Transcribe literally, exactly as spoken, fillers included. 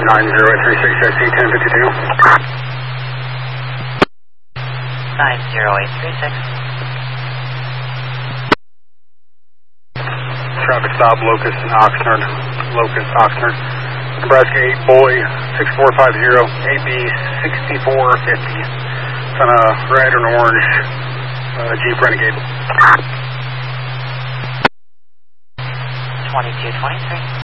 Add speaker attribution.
Speaker 1: nine zero eight three six, I C ten fifty-two.
Speaker 2: nine zero eight three six.
Speaker 1: Traffic stop, Locust and Oxnard. Locust, Oxnard. Nebraska eight, boy, six four five zero, A B sixty-four fifty. It's on a red and orange uh, Jeep Renegade.
Speaker 2: twenty-two twenty-three.